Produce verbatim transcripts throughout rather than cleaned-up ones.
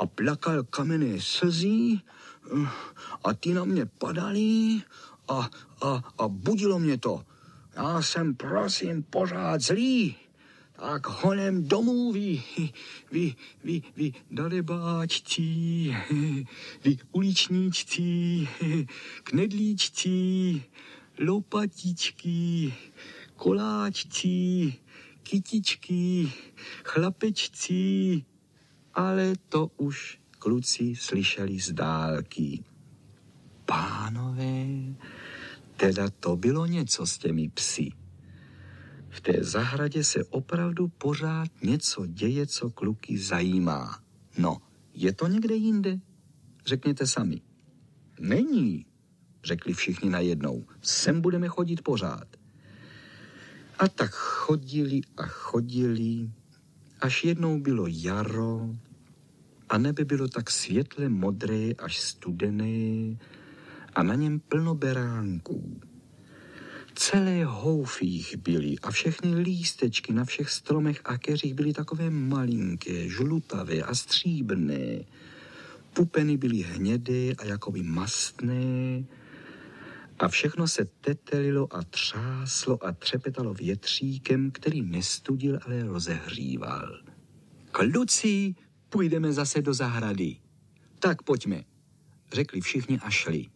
a plakal kamenné slzy a ty na mě padaly a, a, a budilo mě to. Já jsem prosím pořád zlý. Tak honem domů vy, vy, vy, vy darebáčci, vy uličníčci, knedlíčci, lopatičky, koláčci, kytičky, chlapečci, ale to už kluci slyšeli z dálky. Pánové, teda to bylo něco s těmi psy. V té zahradě se opravdu pořád něco děje, co kluky zajímá. No, je to někde jinde? Řekněte sami. Není, řekli všichni najednou. Sem budeme chodit pořád. A tak chodili a chodili, až jednou bylo jaro a nebe bylo tak světle modré až studené a na něm plno beránků. Celé houfy jich byly a všechny lístečky na všech stromech a keřích byly takové malinké, žlutavé a stříbrné. Pupeny byly hnědé a jakoby mastné a všechno se tetelilo a třáslo a třepetalo větříkem, který nestudil, ale rozehříval. Kluci, půjdeme zase do zahrady. Tak pojďme, řekli všichni a šli.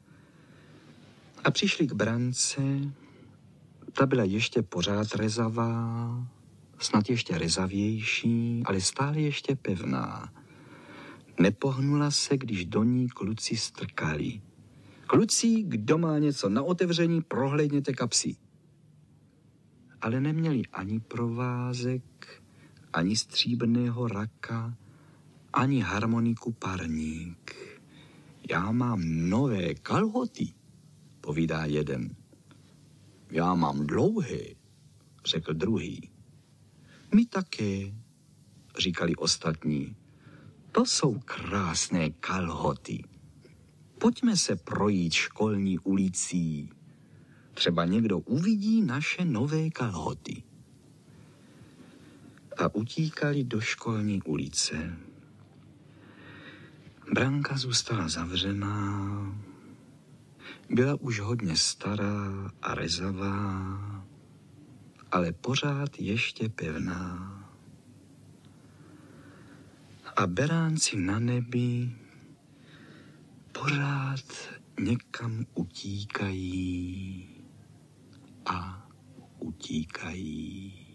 A přišli k brance, ta byla ještě pořád rezavá, snad ještě rezavější, ale stále ještě pevná. Nepohnula se, když do ní kluci strkali. Kluci, kdo má něco na otevření, prohlédněte kapsy. Ale neměli ani provázek, ani stříbrného raka, ani harmoniku parník. Já mám nové kalhoty, povídá jeden. Já mám dlouhé, řekl druhý. My také, říkali ostatní. To jsou krásné kalhoty. Pojďme se projít školní ulicí. Třeba někdo uvidí naše nové kalhoty. A utíkali do školní ulice. Branka zůstala zavřená. Byla už hodně stará a rezavá, ale pořád ještě pevná. A beránci na nebi pořád někam utíkají a utíkají.